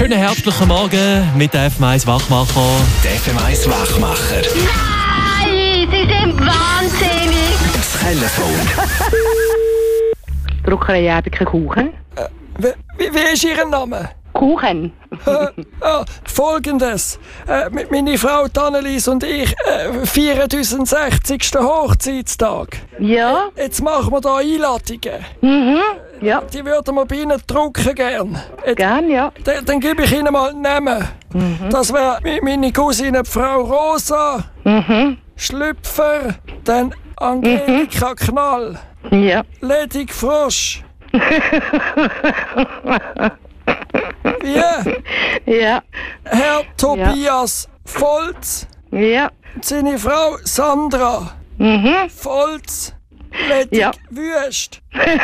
Schönen herbstlichen Morgen mit der FM1 Wachmacher. Der FM1 Wachmacher. Nein, Sie sind wahnsinnig. Das Telefon. Druckerei Erbeke Kuchen. Wie ist Ihr Name? Kuchen. Folgendes. Meine Frau Annelies und ich feiern unseren 60. Hochzeitstag. Ja. Jetzt machen wir da Einladungen. Mhm. Ja. Die würden wir bei Ihnen drucken gern. Gern, ja. Dann gebe ich Ihnen mal einen Namen. Das wäre meine Cousine Frau Rosa, Schlüpfer, dann Angelika Knall, Ja. Ledig Frosch. Wie? Ja. Herr Tobias Volz, Ja. seine Frau Sandra Volz, Ledig Ja. Wüst.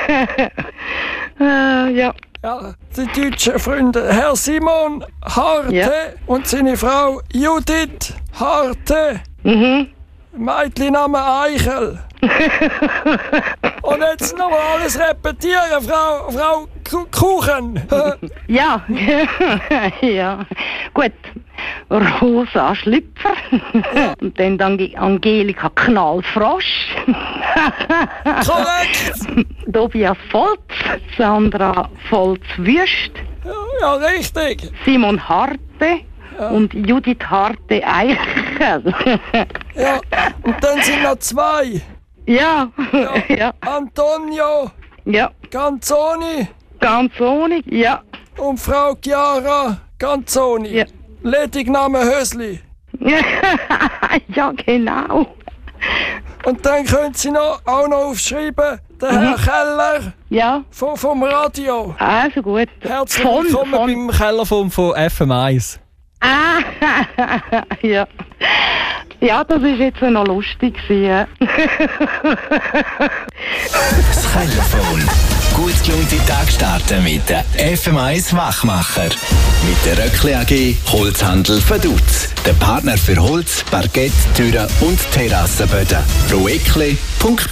Ja. Ja, die deutschen Freunde. Herr Simon Harte Ja. und seine Frau Judith Harte. Mädchenname Eichel. Und jetzt noch mal alles repetieren, Frau Kuchen. Ja. Ja. Gut. Rosa Schlüpfer. Und dann Angelika Knallfrosch. Korrekt. Tobias Volz. Sandra Volz-Wüst. Ja, richtig. Simon Harte. Und Judith Harte Eichel. Ja, und dann sind noch zwei. Ja. Ja. Antonio Ja. Ganzoni Ganz ohne. Ja. und Frau Chiara Ganzoni. Ja. Ledigname Hösli. Ja, genau. Und dann können Sie auch noch aufschreiben, der Herr Keller Ja. vom Radio. Also gut. Herzlich Von- willkommen von- Beim Kellerfon von FM1. Ja. Ja, das ist jetzt noch lustig gewesen. Das Telefon. Gut gelaunte Tag starten mit der FM1 Wachmacher. Mit der Röckli AG Holzhandel Vaduz. Der Partner für Holz, Parkett, Türen und Terrassenböden. Roeckli.li